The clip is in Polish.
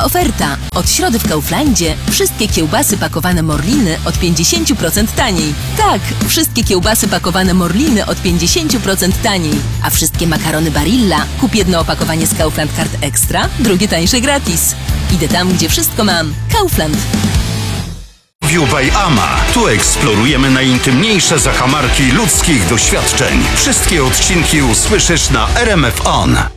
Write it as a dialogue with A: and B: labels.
A: oferta. Od środy w Kauflandzie wszystkie kiełbasy pakowane Morliny od 50% taniej. Tak, wszystkie kiełbasy pakowane Morliny od 50% taniej. A wszystkie makarony Barilla kup jedno opakowanie z Kaufland Card Extra, drugie tańsze gratis. Idę tam, gdzie wszystko mam. Kaufland.
B: View by Ama. Tu eksplorujemy najintymniejsze zakamarki ludzkich doświadczeń. Wszystkie odcinki usłyszysz na RMF On.